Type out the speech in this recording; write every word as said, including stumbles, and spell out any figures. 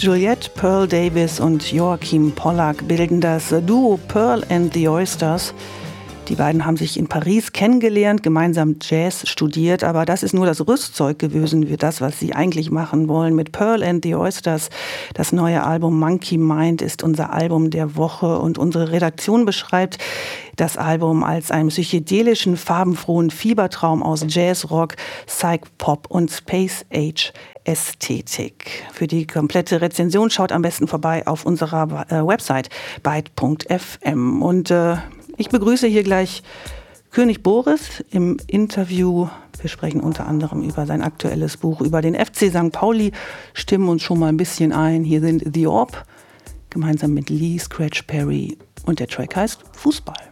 Juliette Pearl Davis und Joachim Pollack bilden das Duo Pearl and the Oysters. Die beiden haben sich in Paris kennengelernt, gemeinsam Jazz studiert, aber das ist nur das Rüstzeug gewesen für das, was sie eigentlich machen wollen. Mit Pearl and the Oysters, das neue Album Monkey Mind ist unser Album der Woche und unsere Redaktion beschreibt das Album als einen psychedelischen, farbenfrohen Fiebertraum aus Jazz, Rock, Psych-Pop und Space-Age-Ästhetik. Für die komplette Rezension schaut am besten vorbei auf unserer äh, Website byte punkt f m. Und äh, ich begrüße hier gleich König Boris im Interview. Wir sprechen unter anderem über sein aktuelles Buch, über den F C Sankt Pauli, stimmen uns schon mal ein bisschen ein. Hier sind The Orb, gemeinsam mit Lee Scratch Perry und der Track heißt Fußball.